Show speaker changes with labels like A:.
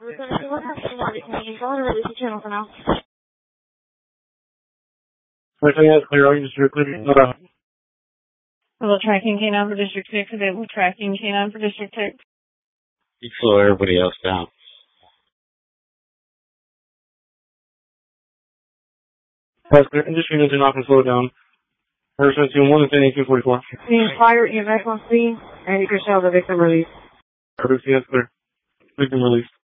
A: We're going to see what happens. Can you go and release the channel for now?
B: Everything is clear. All you just clear.
A: Able tracking K9 for District 6. Available tracking K9 for District 6.
C: You slow everybody else down.
B: That's clear. Industry is not going to slow down. Person 2-1 and 1844.
A: Fire EMS on scene, and you can show the victim release.
B: That's clear. Victim release.